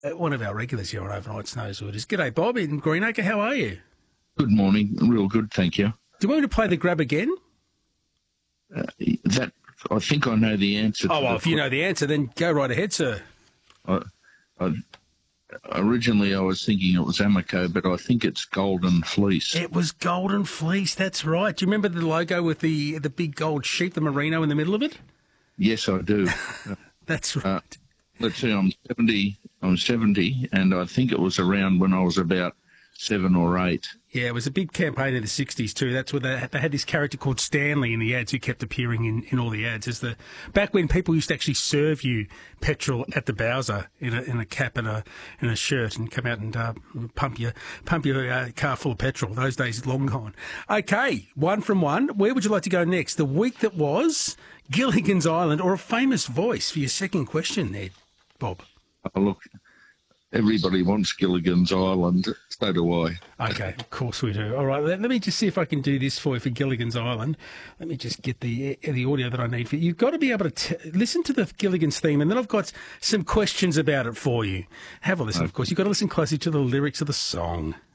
one of our regulars here on Overnights knows who it is. G'day, Bob in Greenacre. How are you? Good morning. Real good, thank you. Do you want me to play the grab again? That I think I know the answer to. Oh, well, if you know the answer, then go right ahead, sir. Originally, I was thinking it was Amico, but I think it's Golden Fleece. It was Golden Fleece, that's right. Do you remember the logo with the big gold sheep, the merino in the middle of it? Yes, I do. That's right. Let's see, I'm 70, and I think it was around when I was about 7 or 8. Yeah, it was a big campaign in the 60s too. That's where they had this character called Stanley in the ads who kept appearing in all the ads. Back when people used to actually serve you petrol at the Bowser in a cap and a shirt and come out and pump your car full of petrol. Those days long gone. Okay, 1 from 1. Where would you like to go next? The week that was, Gilligan's Island, or a famous voice for your second question there, Bob? Oh, look. Everybody wants Gilligan's Island, so do I. Okay, of course we do. All right, let me just see if I can do this for you for Gilligan's Island. Let me just get the audio that I need for you. You've got to be able to listen to the Gilligan's theme, and then I've got some questions about it for you. Have a listen, of course. You've got to listen closely to the lyrics of the song.